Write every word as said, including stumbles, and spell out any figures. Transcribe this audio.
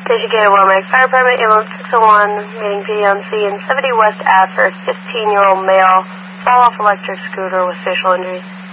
Station K Watermark Fire Department, ambulance six oh one, meeting P D on scene, seventy West Ave for a fifteen-year-old male, fall off electric scooter with facial injuries.